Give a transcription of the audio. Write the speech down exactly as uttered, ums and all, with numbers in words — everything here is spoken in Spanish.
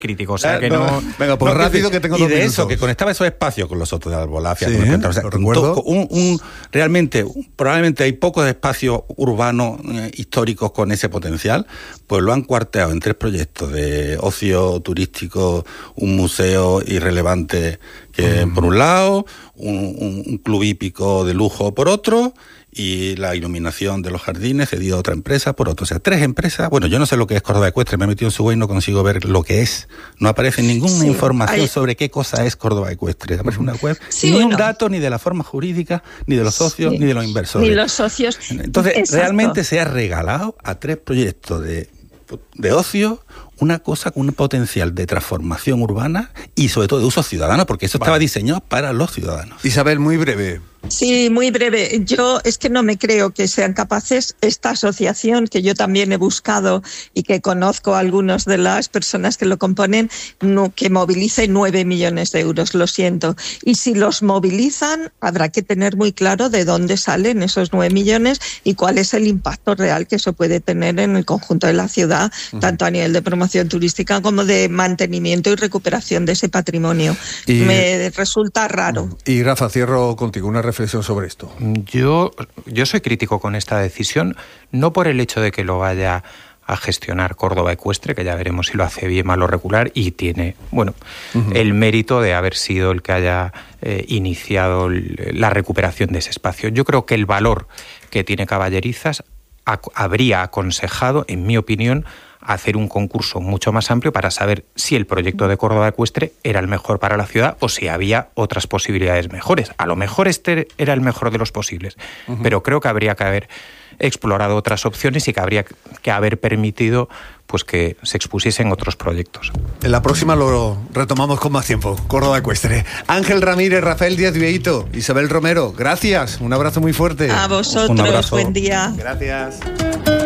crítico, o sea que no... no venga, pues no, rápido que tengo y dos de minutos. eso, que conectaba esos espacios con los Sotos de Albolafia. Sí, con ¿eh? o sea, Lo recuerdo. to- un, un, realmente, probablemente hay pocos espacios urbanos eh, históricos con ese potencial, pues lo han cuarteado en tres proyectos de ocio turístico, un museo irrelevante que mm. por un lado, un, un, un club hípico de lujo por otro, y la iluminación de los jardines cedido a otra empresa por otro. O sea, tres empresas. Bueno, yo no sé lo que es Córdoba Ecuestre, me he metido en su web y no consigo ver lo que es. No aparece ninguna sí, información hay... sobre qué cosa es Córdoba Ecuestre. Aparece una web, sí, ni bueno. un dato ni de la forma jurídica, ni de los socios, sí. ni de los inversores. Ni los socios. Entonces, exacto. realmente se ha regalado a tres proyectos de, de ocio una cosa con un potencial de transformación urbana y sobre todo de uso ciudadano, porque eso vale. estaba diseñado para los ciudadanos. Isabel, muy breve. Sí, muy breve. Yo es que no me creo que sean capaces, esta asociación que yo también he buscado y que conozco a algunas de las personas que lo componen, no, que movilice nueve millones de euros, lo siento. Y si los movilizan, habrá que tener muy claro de dónde salen esos nueve millones y cuál es el impacto real que eso puede tener en el conjunto de la ciudad, uh-huh. tanto a nivel de promoción turística como de mantenimiento y recuperación de ese patrimonio. Y, me resulta raro. Y Rafa, cierro contigo una reflexión sobre esto. Yo, yo soy crítico con esta decisión, no por el hecho de que lo vaya a gestionar Córdoba Ecuestre, que ya veremos si lo hace bien, mal o regular, y tiene, bueno, uh-huh. el mérito de haber sido el que haya eh, iniciado la recuperación de ese espacio. Yo creo que el valor que tiene Caballerizas ha, habría aconsejado, en mi opinión, hacer un concurso mucho más amplio para saber si el proyecto de Córdoba Ecuestre era el mejor para la ciudad o si había otras posibilidades mejores. A lo mejor este era el mejor de los posibles, uh-huh. pero creo que habría que haber explorado otras opciones y que habría que haber permitido pues que se expusiesen otros proyectos. En la próxima lo retomamos con más tiempo. Córdoba Ecuestre. Ángel Ramírez, Rafael Díaz Vieito, Isabel Romero, gracias. Un abrazo muy fuerte. A vosotros, buen día. Gracias.